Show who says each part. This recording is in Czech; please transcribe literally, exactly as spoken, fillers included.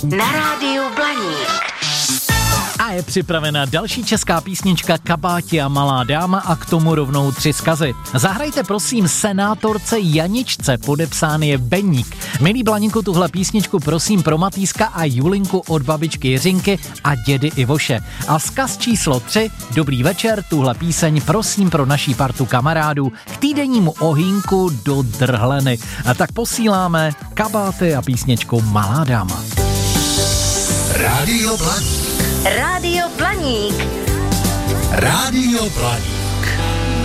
Speaker 1: Na rádiu Blaník.
Speaker 2: A je připravena další česká písnička Kabáti a malá dáma a k tomu rovnou tři zkazy. Zahrajte prosím senátorce Janičce, podepsán je Beník. Milý Blaníku, tuhle písničku prosím pro Matýska a Julinku od babičky Jiřinky a dědy Ivoše. A zkaz číslo tři, dobrý večer, tuhle píseň prosím pro naší partu kamarádů k týdennímu ohýnku do Drhleny. A tak posíláme Kabáty a písničku Malá dáma.
Speaker 3: Rádio Blaník.
Speaker 1: Rádio Blaník.
Speaker 3: Rádio Blaník.